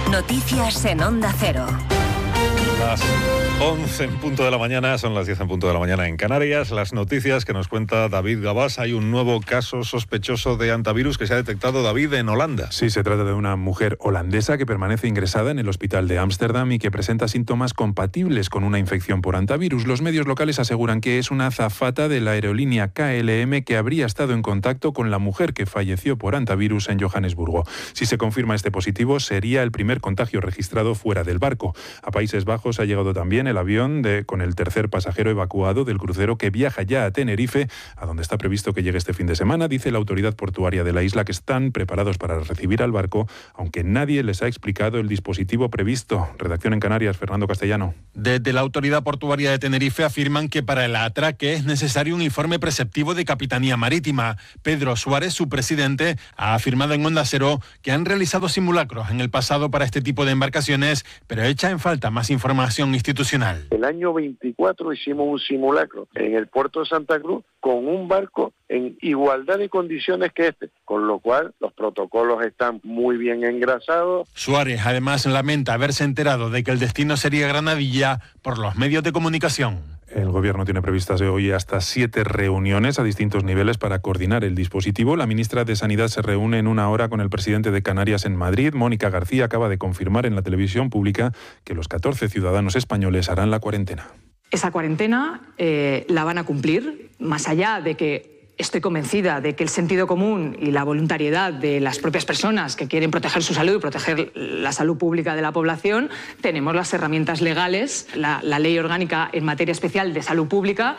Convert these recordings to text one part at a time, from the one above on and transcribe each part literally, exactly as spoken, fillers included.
Noticias en Onda Cero. Las once en punto de la mañana, son las diez en punto de la mañana en Canarias. Las noticias que nos cuenta David Gabás. Hay un nuevo caso sospechoso de hantavirus que se ha detectado, David, en Holanda. Sí, se trata de una mujer holandesa que permanece ingresada en el hospital de Ámsterdam y que presenta síntomas compatibles con una infección por hantavirus. Los medios locales aseguran que es una azafata de la aerolínea K L M que habría estado en contacto con la mujer que falleció por hantavirus en Johannesburgo. Si se confirma este positivo, sería el primer contagio registrado fuera del barco. A Países Bajos ha llegado también el avión de, con el tercer pasajero evacuado del crucero que viaja ya a Tenerife, a donde está previsto que llegue este fin de semana. Dice la autoridad portuaria de la isla que están preparados para recibir al barco, aunque nadie les ha explicado el dispositivo previsto. Redacción en Canarias, Fernando Castellano. Desde la autoridad portuaria de Tenerife afirman que para el atraque es necesario un informe preceptivo de Capitanía Marítima. Pedro Suárez, su presidente, ha afirmado en Onda Cero que han realizado simulacros en el pasado para este tipo de embarcaciones, pero echa en falta más información institucional. El año veinticuatro hicimos un simulacro en el puerto de Santa Cruz con un barco en igualdad de condiciones que este, con lo cual los protocolos están muy bien engrasados. Suárez además lamenta haberse enterado de que el destino sería Granadilla por los medios de comunicación. El Gobierno tiene previstas hoy hasta siete reuniones a distintos niveles para coordinar el dispositivo. La ministra de Sanidad se reúne en una hora con el presidente de Canarias en Madrid. Mónica García acaba de confirmar en la televisión pública que los catorce ciudadanos españoles harán la cuarentena. Esa cuarentena eh, la van a cumplir, más allá de que estoy convencida de que el sentido común y la voluntariedad de las propias personas que quieren proteger su salud y proteger la salud pública de la población, tenemos las herramientas legales, la, la Ley Orgánica en materia especial de salud pública,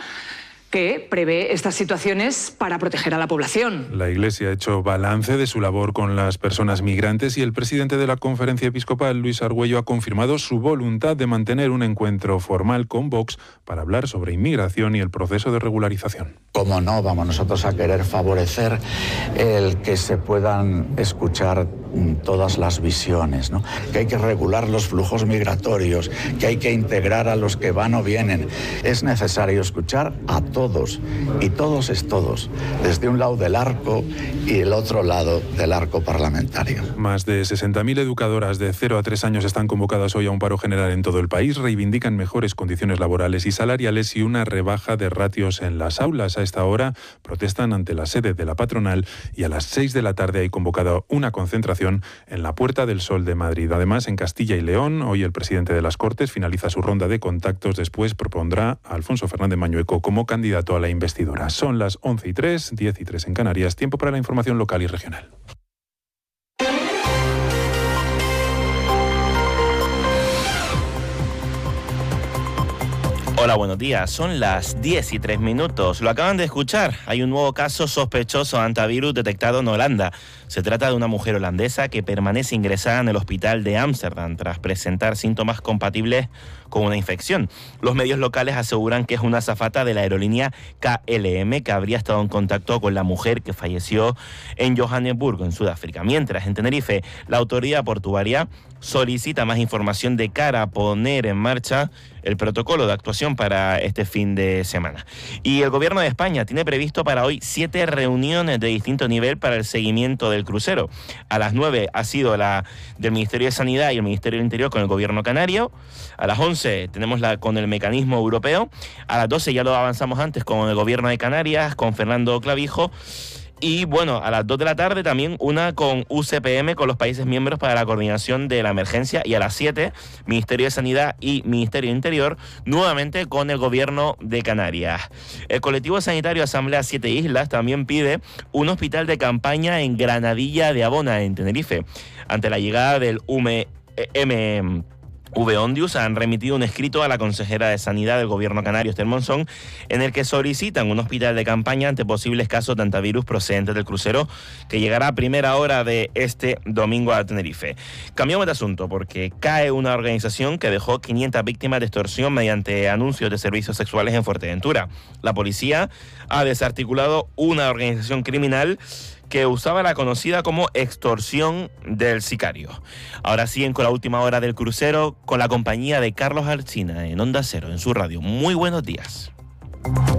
que prevé estas situaciones para proteger a la población. La Iglesia ha hecho balance de su labor con las personas migrantes y el presidente de la Conferencia Episcopal, Luis Argüello, ha confirmado su voluntad de mantener un encuentro formal con Vox para hablar sobre inmigración y el proceso de regularización. Cómo no, vamos nosotros a querer favorecer el que se puedan escuchar todas las visiones, ¿no? Que hay que regular los flujos migratorios, que hay que integrar a los que van o vienen. Es necesario escuchar a todos. Todos, y todos es todos, desde un lado del arco y el otro lado del arco parlamentario. Más de sesenta mil educadoras de cero a tres años están convocadas hoy a un paro general en todo el país. Reivindican mejores condiciones laborales y salariales y una rebaja de ratios en las aulas. A esta hora protestan ante la sede de la patronal y a las seis de la tarde hay convocada una concentración en la Puerta del Sol de Madrid. Además, en Castilla y León, hoy el presidente de las Cortes finaliza su ronda de contactos. Después propondrá a Alfonso Fernández Mañueco como candidato a la investidura. Son las once y tres, diez y tres en Canarias. Tiempo para la información local y regional. Hola, buenos días. Son las diez y tres minutos. Lo acaban de escuchar. Hay un nuevo caso sospechoso de hantavirus detectado en Holanda. Se trata de una mujer holandesa que permanece ingresada en el hospital de Ámsterdam tras presentar síntomas compatibles con una infección. Los medios locales aseguran que es una azafata de la aerolínea K L M que habría estado en contacto con la mujer que falleció en Johannesburgo, en Sudáfrica. Mientras, en Tenerife, la autoridad portuaria solicita más información de cara a poner en marcha el protocolo de actuación para este fin de semana. Y el Gobierno de España tiene previsto para hoy siete reuniones de distinto nivel para el seguimiento del crucero. A las nueve ha sido la del Ministerio de Sanidad y el Ministerio del Interior con el Gobierno canario. A las once tenemos la con el mecanismo europeo. A las doce ya lo avanzamos antes con el Gobierno de Canarias, con Fernando Clavijo. Y bueno, a las dos de la tarde también una con U C P M, con los países miembros para la coordinación de la emergencia. Y a las siete, Ministerio de Sanidad y Ministerio de Interior, nuevamente con el Gobierno de Canarias. El colectivo sanitario Asamblea Siete Islas también pide un hospital de campaña en Granadilla de Abona, en Tenerife. Ante la llegada del U M M... V. Ondius han remitido un escrito a la consejera de Sanidad del Gobierno canario, Esther Monzón, en el que solicitan un hospital de campaña ante posibles casos de hantavirus procedentes del crucero que llegará a primera hora de este domingo a Tenerife. Cambiamos de asunto porque cae una organización que dejó quinientas víctimas de extorsión mediante anuncios de servicios sexuales en Fuerteventura. La policía ha desarticulado una organización criminal que usaba la conocida como extorsión del sicario. Ahora siguen con la última hora del crucero con la compañía de Carlos Alsina en Onda Cero, en su radio. Muy buenos días.